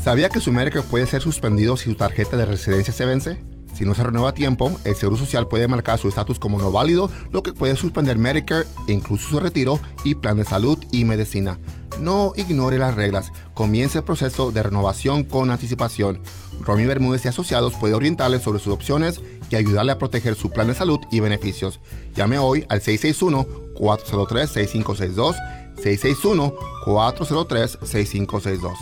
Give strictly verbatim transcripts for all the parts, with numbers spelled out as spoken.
¿Sabía que su Medicare puede ser suspendido si su tarjeta de residencia se vence? Si no se renueva a tiempo, el Seguro Social puede marcar su estatus como no válido, lo que puede suspender Medicare, incluso su retiro y plan de salud y medicina. No ignore las reglas. Comience el proceso de renovación con anticipación. Romy Bermúdez y Asociados puede orientarle sobre sus opciones y ayudarle a proteger su plan de salud y beneficios. Llame hoy al seis seis uno, cuatro cero tres, seis cinco seis dos, seis seis uno, cuatro cero tres, seis cinco seis dos.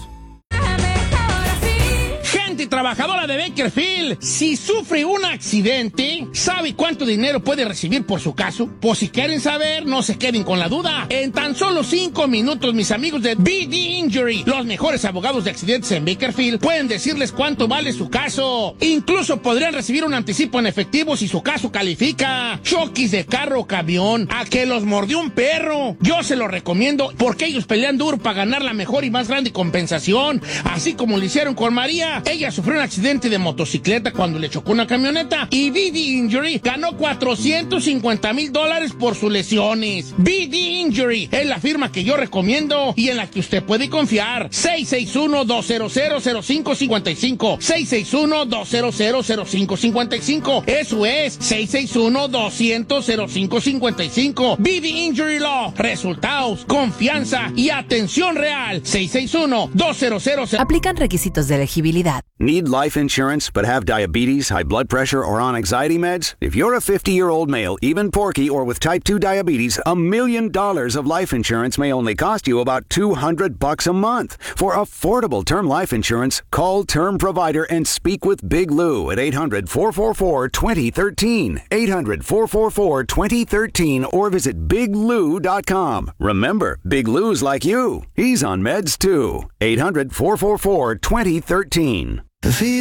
Trabajadora de Bakersfield, si sufre un accidente, ¿sabe cuánto dinero puede recibir por su caso? Pues si quieren saber, no se queden con la duda. En tan solo cinco minutos, mis amigos de B D Injury, los mejores abogados de accidentes en Bakersfield, pueden decirles cuánto vale su caso. Incluso podrían recibir un anticipo en efectivo si su caso califica. Choques de carro o camión, a que los mordió un perro. Yo se lo recomiendo porque ellos pelean duro para ganar la mejor y más grande compensación. Así como lo hicieron con María. Ella sufrió un accidente de motocicleta cuando le chocó una camioneta y B D Injury ganó cuatrocientos cincuenta mil dólares por sus lesiones. B D Injury es la firma que yo recomiendo y en la que usted puede confiar. seis seis uno, dos cero cero, cero cinco cinco cinco. seis seis uno, dos cero cero, cero cinco cinco cinco. Eso es seis seis uno, dos cero cero, cero cinco cinco cinco. B D Injury Law. Resultados, confianza y atención real. seis seis uno, dos cero cero. Aplican requisitos de elegibilidad. Need life insurance but have diabetes, high blood pressure, or on anxiety meds? If you're a fifty-year-old male, even porky, or with type two diabetes, a million dollars of life insurance may only cost you about two hundred bucks a month. For affordable term life insurance, call Term Provider and speak with Big Lou at eight hundred, four four four, two zero one three. eight hundred, four four four, two zero one three or visit big lou dot com. Remember, Big Lou's like you. He's on meds too. eight hundred, four four four, two zero one three.